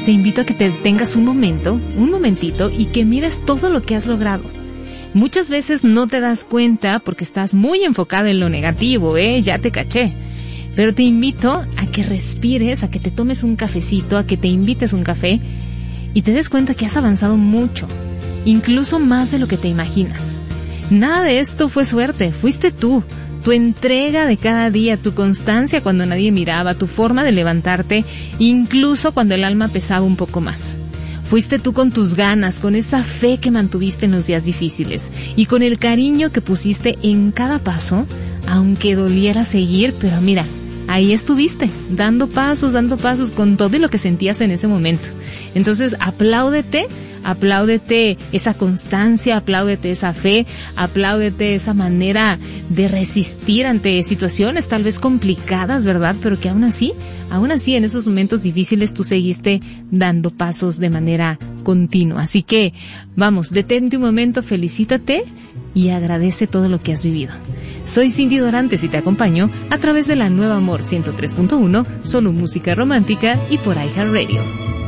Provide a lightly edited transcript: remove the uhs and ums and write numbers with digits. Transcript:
te invito a que te detengas un momentito y que mires todo lo que has logrado. Muchas veces no te das cuenta porque estás muy enfocado en lo negativo, ya te caché. Pero te invito a que respires, a que te tomes un cafecito, a que te invites un café y te des cuenta que has avanzado mucho, incluso más de lo que te imaginas. Nada de esto fue suerte, fuiste tú. Tu entrega de cada día, tu constancia cuando nadie miraba, tu forma de levantarte, incluso cuando el alma pesaba un poco más. Fuiste tú con tus ganas, con esa fe que mantuviste en los días difíciles y con el cariño que pusiste en cada paso, aunque doliera seguir, pero mira, ahí estuviste, dando pasos con todo y lo que sentías en ese momento. Entonces, apláudete esa constancia, apláudete esa fe, apláudete esa manera de resistir ante situaciones tal vez complicadas, ¿verdad? Pero que aún así, en esos momentos difíciles tú seguiste dando pasos de manera continua. Así que, vamos, detente un momento, felicítate y agradece todo lo que has vivido. Soy Cindy Dorantes y te acompaño a través de la Nueva Amor 103.1, solo música romántica y por iHeartRadio.